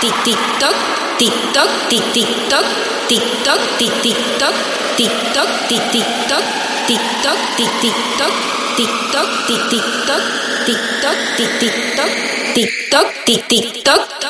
tic tic toc, tic toc, tic tic toc, tic toc, tic tic toc, tic toc, tic tic toc, tic toc, tic tic toc, tic toc, tic tic toc, tic toc, tic tic toc, tic toc, tic tic toc.